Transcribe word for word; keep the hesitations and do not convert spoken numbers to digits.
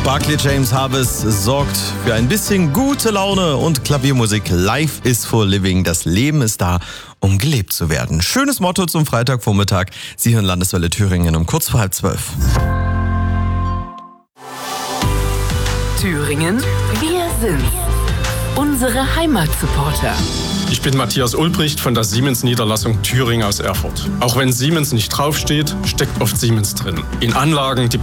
Barclay James Harvest sorgt für ein bisschen gute Laune und Klaviermusik. Life is for living. Das Leben ist da, um gelebt zu werden. Schönes Motto zum Freitagvormittag. Sie hören Landeswelle Thüringen um kurz vor halb zwölf. Thüringen, wir sind's. Unsere Heimatsupporter. Ich bin Matthias Ulbricht von der Siemens-Niederlassung Thüringen aus Erfurt. Auch wenn Siemens nicht draufsteht, steckt oft Siemens drin. In Anlagen, die